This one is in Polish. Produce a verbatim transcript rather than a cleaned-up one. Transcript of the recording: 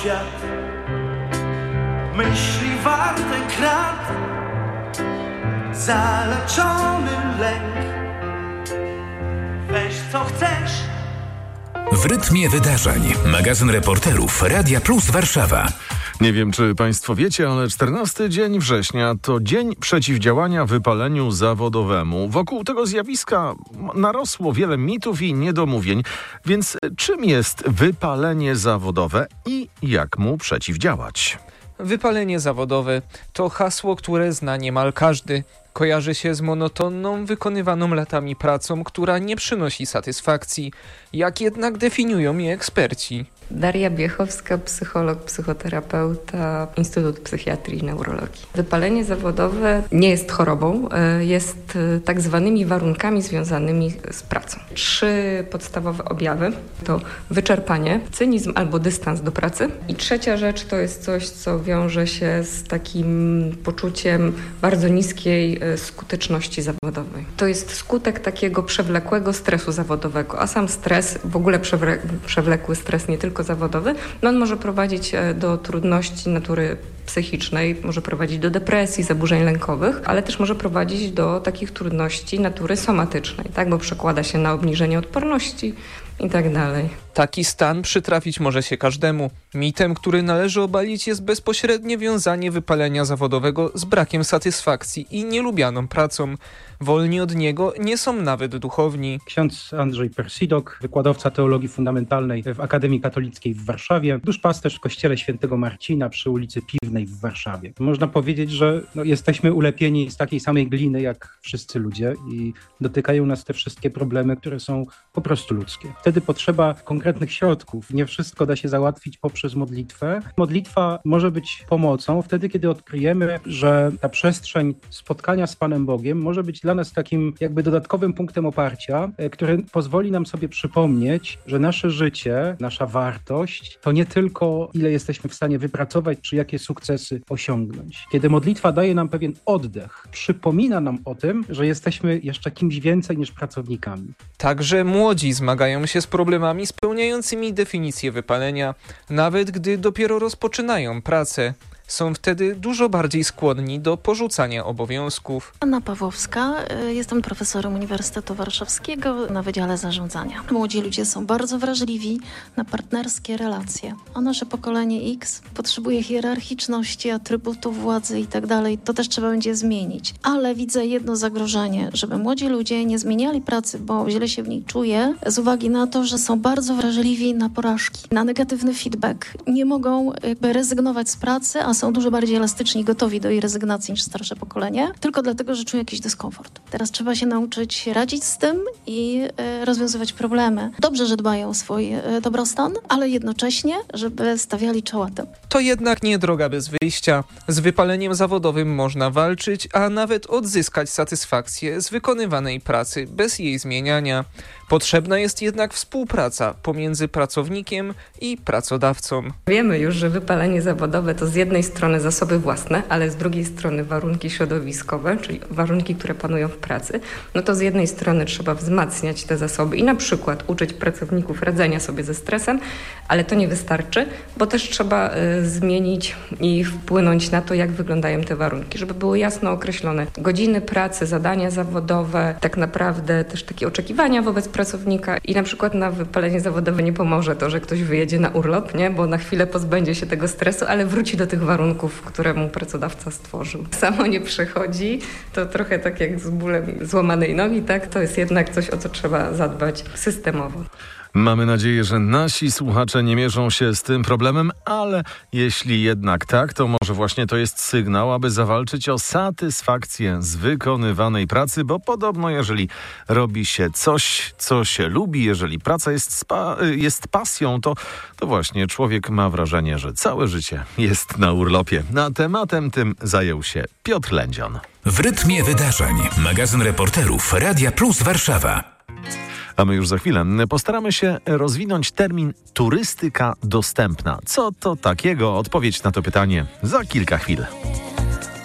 świat, myśli warte krat, zaleczony lęk. Weź co chcesz. W rytmie wydarzeń. Magazyn reporterów Radia Plus Warszawa. Nie wiem, czy Państwo wiecie, ale czternasty dzień września to dzień przeciwdziałania wypaleniu zawodowemu. Wokół tego zjawiska narosło wiele mitów i niedomówień. Więc czym jest wypalenie zawodowe i jak mu przeciwdziałać? Wypalenie zawodowe to hasło, które zna niemal każdy. Kojarzy się z monotonną, wykonywaną latami pracą, która nie przynosi satysfakcji. Jak jednak definiują je eksperci? Daria Biechowska, psycholog, psychoterapeuta, Instytut Psychiatrii i Neurologii. Wypalenie zawodowe nie jest chorobą, jest tak zwanymi warunkami związanymi z pracą. Trzy podstawowe objawy to wyczerpanie, cynizm albo dystans do pracy. I trzecia rzecz to jest coś, co wiąże się z takim poczuciem bardzo niskiej skuteczności zawodowej. To jest skutek takiego przewlekłego stresu zawodowego, a sam stres, w ogóle przewle- przewlekły stres nie tylko zawodowy, no on może prowadzić do trudności natury psychicznej, może prowadzić do depresji, zaburzeń lękowych, ale też może prowadzić do takich trudności natury somatycznej, tak, bo przekłada się na obniżenie odporności i tak dalej. Taki stan przytrafić może się każdemu. Mitem, który należy obalić, jest bezpośrednie wiązanie wypalenia zawodowego z brakiem satysfakcji i nielubianą pracą. Wolni od niego nie są nawet duchowni. Ksiądz Andrzej Persidok, wykładowca teologii fundamentalnej w Akademii Katolickiej w Warszawie, duszpasterz w kościele świętego Marcina przy ulicy Piwnej w Warszawie. Można powiedzieć, że no, jesteśmy ulepieni z takiej samej gliny jak wszyscy ludzie i dotykają nas te wszystkie problemy, które są po prostu ludzkie. Wtedy potrzeba konkretnych środków. Nie wszystko da się załatwić poprzez modlitwę. Modlitwa może być pomocą wtedy, kiedy odkryjemy, że ta przestrzeń spotkania z Panem Bogiem może być dla nas takim jakby dodatkowym punktem oparcia, który pozwoli nam sobie przypomnieć, że nasze życie, nasza wartość to nie tylko ile jesteśmy w stanie wypracować, czy jakie sukcesy osiągnąć. Kiedy modlitwa daje nam pewien oddech, przypomina nam o tym, że jesteśmy jeszcze kimś więcej niż pracownikami. Także młodzi zmagają się z problemami spełniającymi definicję wypalenia, nawet gdy dopiero rozpoczynają pracę. Są wtedy dużo bardziej skłonni do porzucania obowiązków. Anna Pawłowska, jestem profesorem Uniwersytetu Warszawskiego na Wydziale Zarządzania. Młodzi ludzie są bardzo wrażliwi na partnerskie relacje, a nasze pokolenie X potrzebuje hierarchiczności, atrybutów władzy i tak dalej. To też trzeba będzie zmienić. Ale widzę jedno zagrożenie, żeby młodzi ludzie nie zmieniali pracy, bo źle się w niej czuje, z uwagi na to, że są bardzo wrażliwi na porażki, na negatywny feedback. Nie mogą jakby rezygnować z pracy, a są dużo bardziej elastyczni i gotowi do jej rezygnacji niż starsze pokolenie, tylko dlatego, że czują jakiś dyskomfort. Teraz trzeba się nauczyć radzić z tym i e, rozwiązywać problemy. Dobrze, że dbają o swój e, dobrostan, ale jednocześnie, żeby stawiali czoła tym. To jednak nie droga bez wyjścia. Z wypaleniem zawodowym można walczyć, a nawet odzyskać satysfakcję z wykonywanej pracy bez jej zmieniania. Potrzebna jest jednak współpraca pomiędzy pracownikiem i pracodawcą. Wiemy już, że wypalenie zawodowe to z jednej strony zasoby własne, ale z drugiej strony warunki środowiskowe, czyli warunki, które panują w pracy. No to z jednej strony trzeba wzmacniać te zasoby i na przykład uczyć pracowników radzenia sobie ze stresem, ale to nie wystarczy, bo też trzeba y, zmienić i wpłynąć na to, jak wyglądają te warunki, żeby były jasno określone godziny pracy, zadania zawodowe, tak naprawdę też takie oczekiwania wobec pracownika i na przykład na wypalenie zawodowe nie pomoże to, że ktoś wyjedzie na urlop, nie? Bo na chwilę pozbędzie się tego stresu, ale wróci do tych warunków, które mu pracodawca stworzył. Samo nie przychodzi, to trochę tak jak z bólem złamanej nogi, tak? To jest jednak coś, o co trzeba zadbać systemowo. Mamy nadzieję, że nasi słuchacze nie mierzą się z tym problemem, ale jeśli jednak tak, to może właśnie to jest sygnał, aby zawalczyć o satysfakcję z wykonywanej pracy, bo podobno jeżeli robi się coś, co się lubi, jeżeli praca jest, spa, jest pasją, to, to właśnie człowiek ma wrażenie, że całe życie jest na urlopie. Na tematem tym zajął się Piotr Lędzion. W rytmie wydarzeń. Magazyn reporterów Radia Plus Warszawa. A my już za chwilę postaramy się rozwinąć termin turystyka dostępna. Co to takiego? Odpowiedź na to pytanie za kilka chwil.